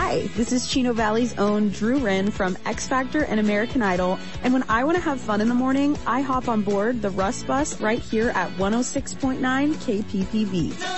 Hi, this is Chino Valley's own Drew Wren from X Factor and American Idol, and when I want to have fun in the morning, I hop on board the Russ Bus right here at 106.9 KPPV.